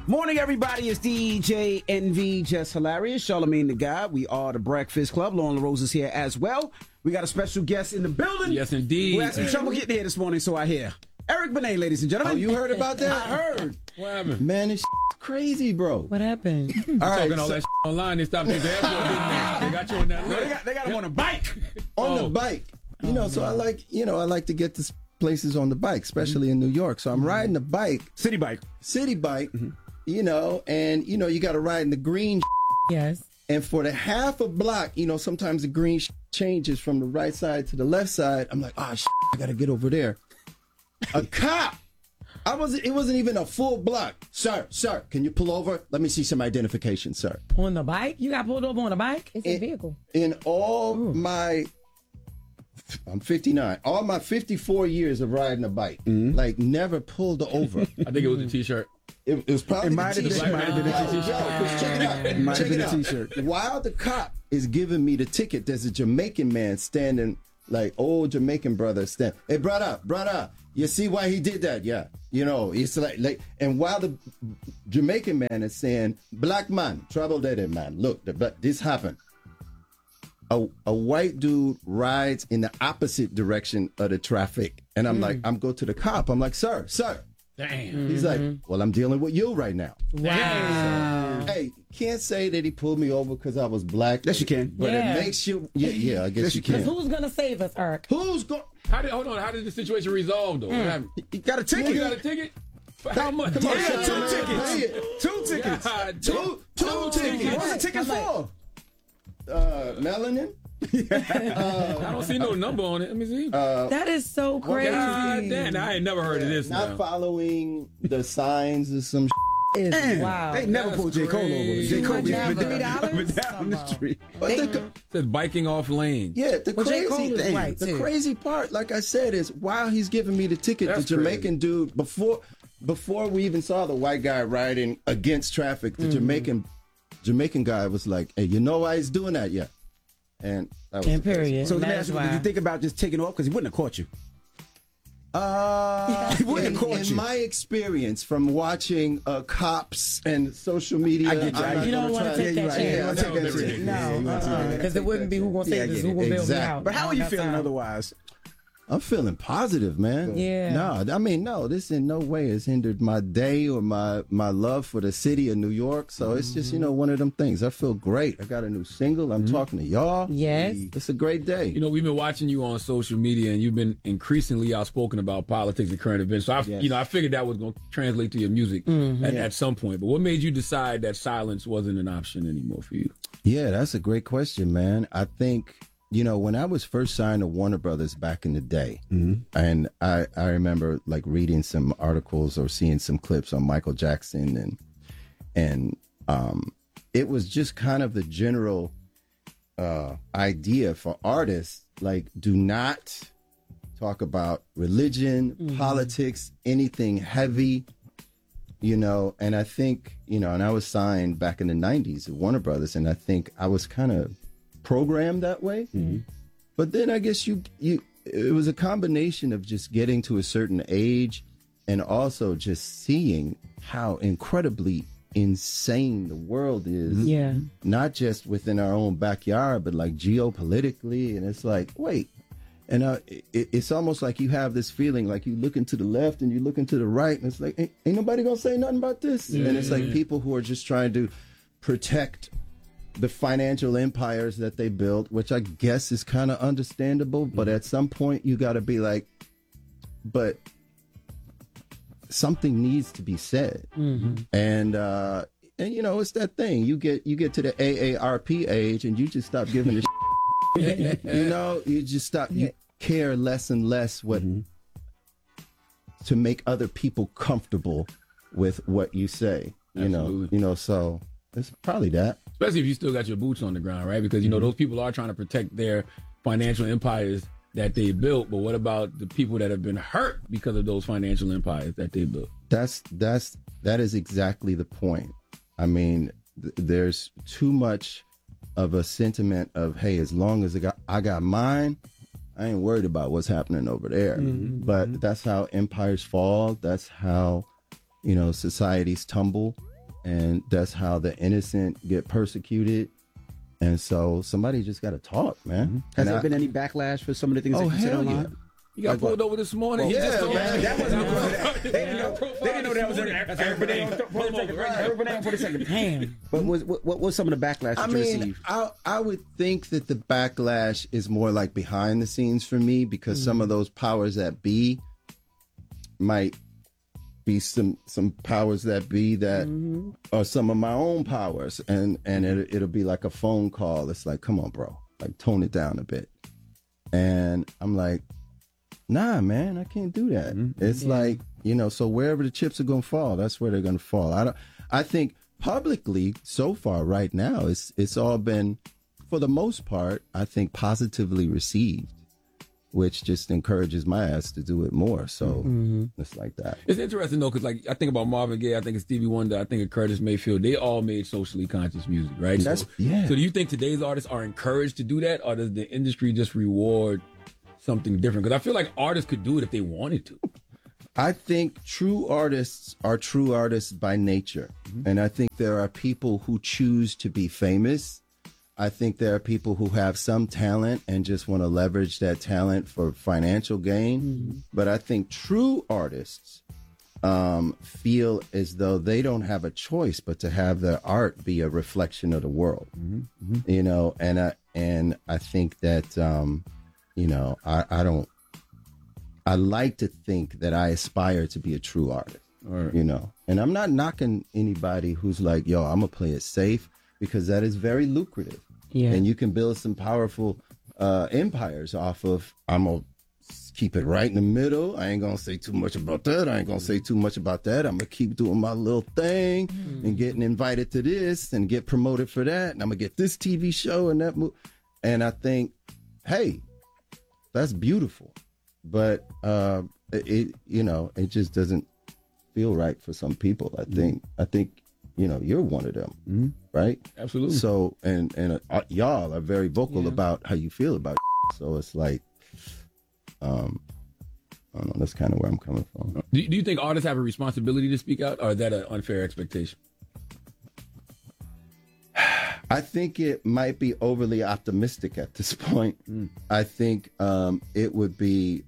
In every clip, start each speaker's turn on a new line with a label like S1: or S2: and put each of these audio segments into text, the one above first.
S1: Morning, everybody. It's DJ NV, Just Hilarious, Charlamagne the Guy. We are the Breakfast Club. Lauren LaRose is here as well. We got a special guest in the building.
S2: Yes, indeed.
S1: Who had some trouble getting here this morning, so I hear. Eric Benet, ladies and gentlemen.
S3: Oh, you heard about that?
S1: I heard.
S2: What happened?
S3: Man, this crazy, bro.
S4: What happened?
S3: All right,
S2: Talking all that online. They stopped you at the airport, didn't they? They got you on that
S1: No,
S2: list.
S1: they got him on a bike.
S3: on the bike. You know, so I like to get to places on the bike, especially in New York. So I'm riding the bike,
S1: City bike.
S3: city bike, you know, and you got to ride in the green.
S4: Yes.
S3: And for the half a block, sometimes the green changes from the right side to the left side. I'm like, I got to get over there. A cop. It wasn't even a full block. Sir, can you pull over? Let me see some identification, sir.
S4: On the bike? You got pulled over on a bike?
S5: It's a vehicle.
S3: In all I'm 59. All my 54 years of riding a bike, like never pulled over.
S2: I think it was a T-shirt.
S3: It was probably
S1: It might have been a t-shirt.
S3: Check it out.
S1: It might have
S3: Check
S1: been
S3: it
S1: a
S3: out.
S1: t-shirt.
S3: While the cop is giving me the ticket, there's a Jamaican man standing, like old Jamaican brother standing. Hey, brother, you see why he did that? Yeah. It's like, and while the Jamaican man is saying, black man, trouble daddy man, look, this happened. A white dude rides in the opposite direction of the traffic. And I'm like, I'm go to the cop. I'm like, sir.
S2: Damn.
S3: He's like, well, I'm dealing with you right now.
S4: Wow.
S3: Hey, can't say that he pulled me over because I was black.
S1: Yes, you can.
S3: But
S4: Yeah.
S3: it makes you, I guess you can.
S4: Who's going to save us, Eric?
S3: Who's going?
S2: Hold on. How did the situation resolve, though? What happened?
S1: You got a ticket.
S2: You got a ticket? For how much?
S3: Come on,
S1: Yeah,
S3: Sean,
S1: two
S3: man.
S1: tickets.
S3: Pay it.
S1: Two tickets.
S2: God,
S3: Two
S1: What
S3: tickets.
S1: was the tickets for?
S3: Melanin?
S2: I don't see no number on it. Let me see.
S4: That is so crazy.
S2: God damn. I ain't never heard of this
S3: Not
S2: now.
S3: following the signs or some
S4: Wow.
S1: They never pulled J. Cole over.
S2: crazy.
S1: J. Cole be
S4: Never.
S1: up and down the street.
S3: But
S2: It says biking off lane.
S3: the
S4: Well, J. Cole
S3: crazy
S4: is
S3: thing,
S4: right,
S3: the
S4: too.
S3: crazy part, like I said, is while he's giving me the ticket,
S2: That's
S3: the Jamaican dude, before we even saw the white guy riding against traffic, the Jamaican guy was like, hey, you know why he's doing that? Yeah. And that was
S4: And
S3: crazy.
S4: period.
S1: So let me
S4: That's
S1: ask you,
S4: why.
S1: did you think about just taking off? Because he wouldn't have caught you. He wouldn't have caught
S3: in
S1: you.
S3: my experience from watching cops and social media,
S1: I get you.
S3: I'm not
S4: You don't
S3: gonna
S4: want to
S3: try-
S4: take
S1: Yeah,
S4: that
S1: you're right.
S4: chance.
S1: Yeah, you wanna take that chance. Yeah, you wanna take that.
S4: Because it wouldn't be who going to
S1: Yeah, I
S4: save us,
S1: get
S4: who
S1: it.
S4: going to bail me
S3: Exactly.
S4: out.
S1: But how are you
S4: That's
S1: feeling
S4: how-
S1: otherwise?
S3: I'm feeling positive, man.
S4: Yeah.
S3: No, this in no way has hindered my day or my love for the city of New York. So it's just, one of them things. I feel great. I got a new single. I'm talking to y'all.
S4: Yes.
S3: It's a great day.
S2: We've been watching you on social media, and you've been increasingly outspoken about politics and current events. So I figured that was going to translate to your music at some point. But what made you decide that silence wasn't an option anymore for you?
S3: Yeah, that's a great question, man. I think, when I was first signed to Warner Brothers back in the day, and I remember like reading some articles or seeing some clips on Michael Jackson and it was just kind of the general idea for artists, like, do not talk about religion, politics, anything heavy, and I think, and I was signed back in the 90s at Warner Brothers, and I think I was kind of programmed that way. But then I guess it was a combination of just getting to a certain age and also just seeing how incredibly insane the world is.
S4: Yeah.
S3: Not just within our own backyard, but like geopolitically. And it's like, wait. And it's almost like you have this feeling like you looking to the left and you looking to the right, and it's like, ain't nobody gonna say nothing about this. And it's like people who are just trying to protect the financial empires that they built, which I guess is kind of understandable. But at some point you got to be like, but something needs to be said. And it's that thing. You get to the AARP age and you just stop giving a shit. You just stop. You care less and less what to make other people comfortable with what you say.
S2: Absolutely.
S3: So it's probably that.
S2: Especially if you still got your boots on the ground, right? Because, those people are trying to protect their financial empires that they built. But what about the people that have been hurt because of those financial empires that they built?
S3: That is exactly the point. I mean, there's too much of a sentiment of, hey, as long as I got mine, I ain't worried about what's happening over there. But that's how empires fall. That's how, societies tumble. and that's how the innocent get persecuted. And so somebody just got to talk, man.
S1: Has there been any backlash for some of the things that you said online?
S3: Yeah.
S2: You got pulled over this morning.
S3: Well,
S2: He just told
S3: man.
S2: you.
S1: That wasn't. They didn't know that was Eric Benet. For a second.
S4: Damn.
S1: But what was some of the backlash that you received?
S3: I would think that the backlash is more like behind the scenes for me, because some of those powers that be might be some powers that be that are some of my own powers, and it'll be like a phone call. It's like, come on, bro, like tone it down a bit. And I'm like, nah, man, I can't do that. It's like, so wherever the chips are gonna fall, that's where they're gonna fall. I think publicly so far right now, it's all been, for the most part, I think positively received, which just encourages my ass to do it more. So it's like that.
S2: It's interesting though, because like I think about Marvin Gaye, I think of Stevie Wonder, I think of Curtis Mayfield. They all made socially conscious music, right? So do you think today's artists are encouraged to do that, or does the industry just reward something different? Because I feel like artists could do it if they wanted to.
S3: I think true artists are true artists by nature. And I think there are people who choose to be famous. I think there are people who have some talent and just want to leverage that talent for financial gain. But I think true artists feel as though they don't have a choice but to have their art be a reflection of the world. And I think that I like to think that I aspire to be a true artist, and I'm not knocking anybody who's like, yo, I'm gonna play it safe, because that is very lucrative. And you can build some powerful empires off of, I'm gonna keep it right in the middle. I ain't gonna say too much about that. I ain't gonna say too much about that. I'm gonna keep doing my little thing and getting invited to this and get promoted for that. And I'm gonna get this TV show and that movie. And I think, hey, that's beautiful. But it just doesn't feel right for some people. I think you're one of them, right?
S2: Absolutely.
S3: So and y'all are very vocal about how you feel about it. So it's like, I don't know. That's kind of where I'm coming from.
S2: Do you think artists have a responsibility to speak out, or is that an unfair expectation?
S3: I think it might be overly optimistic at this point. I think it would be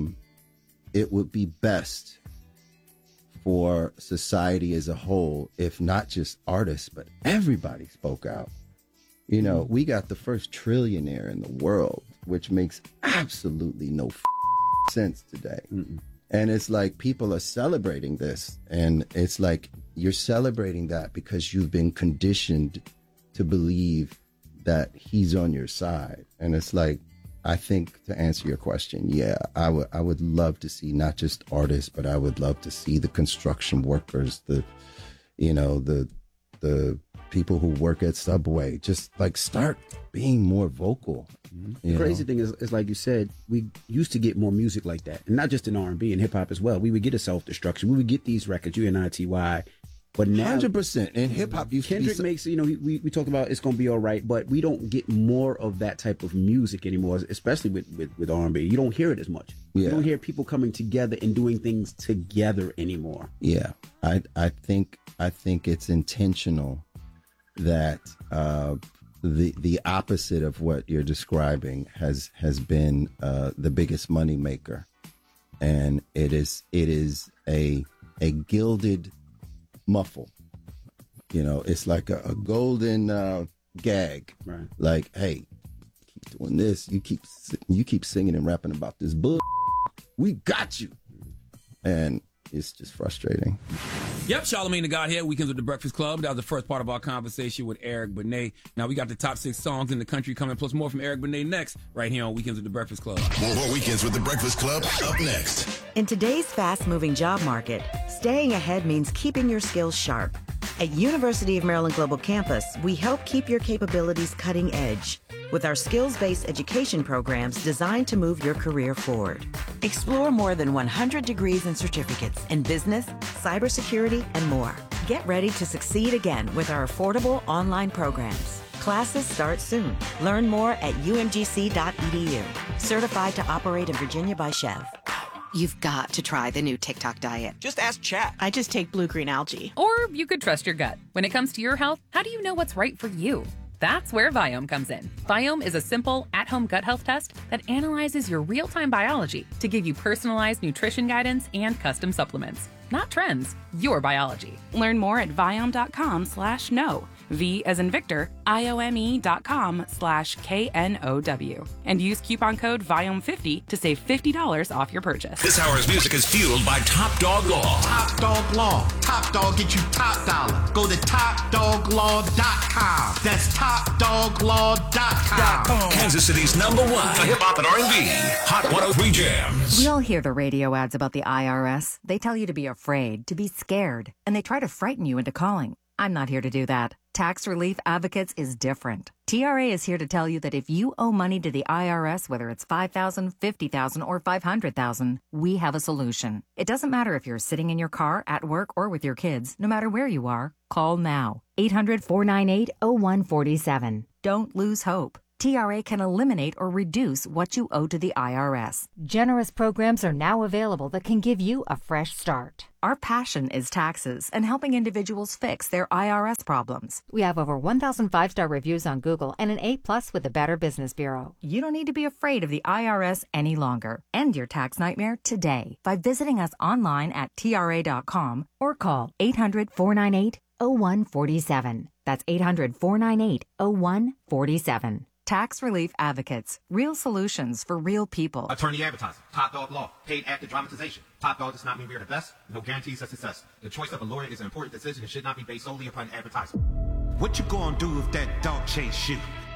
S3: best for society as a whole if not just artists but everybody spoke out. We got the first trillionaire in the world, which makes absolutely no sense today. And it's like people are celebrating this, and it's like you're celebrating that because you've been conditioned to believe that he's on your side. And it's like, I think, to answer your question, I would love to see not just artists, but I would love to see the construction workers, the people who work at Subway, just like start being more vocal.
S1: The crazy thing is, like you said, we used to get more music like that, and not just in R&B and hip hop as well. We would get a Self-Destruction. We would get these records, UNITY. But now,
S3: 100%. And hip hop used
S1: Kendrick
S3: to be
S1: makes, we talked about It's Gonna Be All Right, but we don't get more of that type of music anymore, especially with R&B. You don't hear it as much. You don't hear people coming together and doing things together anymore.
S3: Yeah, I think it's intentional that the opposite of what you're describing has been the biggest money maker, and it is a gilded muffle. It's like a golden gag. Right. Like, hey, keep doing this. You keep singing and rapping about this bull. We got you. And it's just frustrating.
S2: Yep, Charlamagne the God here, Weekends with the Breakfast Club. That was the first part of our conversation with Eric Benet. Now we got the top 6 songs in the country coming, plus more from Eric Benet next, right here on Weekends with the Breakfast Club.
S5: More Weekends with the Breakfast Club up next.
S6: In today's fast-moving job market, staying ahead means keeping your skills sharp. At University of Maryland Global Campus, we help keep your capabilities cutting edge with our skills-based education programs designed to move your career forward. Explore more than 100 degrees and certificates in business, cybersecurity, and more. Get ready to succeed again with our affordable online programs. Classes start soon. Learn more at umgc.edu. Certified to operate in Virginia by Chev.
S7: You've got to try the new TikTok diet.
S8: Just ask Chat.
S9: I just take blue-green algae.
S10: Or you could trust your gut. When it comes to your health, how do you know what's right for you? That's where Viome comes in. Viome is a simple, at-home gut health test that analyzes your real-time biology to give you personalized nutrition guidance and custom supplements. Not trends, your biology.
S11: Learn more at Viome.com/know. V as in Victor, IOME.com/KNOW. And use coupon code Viome50 to save $50 off your purchase.
S5: This hour's music is fueled by Top Dog Law.
S12: Top Dog Law. Top Dog get you top dollar. Go to TopDogLaw.com. That's TopDogLaw.com.
S5: Kansas City's #1 for hip-hop and R&B. Hot 103 Jams.
S6: We all hear the radio ads about the IRS. They tell you to be afraid, to be scared, and they try to frighten you into calling. I'm not here to do that. Tax Relief Advocates is different. TRA is here to tell you that if you owe money to the IRS, whether it's $5,000, $50,000, or $500,000, we have a solution. It doesn't matter if you're sitting in your car, at work, or with your kids. No matter where you are, call now. 800-498-0147. Don't lose hope. TRA can eliminate or reduce what you owe to the IRS.
S13: Generous programs are now available that can give you a fresh start.
S6: Our passion is taxes and helping individuals fix their IRS problems.
S13: We have over 1,000 5-star reviews on Google and an A+ with the Better Business Bureau.
S6: You don't need to be afraid of the IRS any longer. End your tax nightmare today by visiting us online at TRA.com or call 800-498-0147. That's 800-498-0147. Tax Relief Advocates. Real solutions for real people.
S12: Attorney advertising. Top Dog Law. Paid actor dramatization. Top Dog does not mean we're the best. No guarantees of success. The choice of a lawyer is an important decision and should not be based solely upon advertising. What you gonna do if that dog chase you?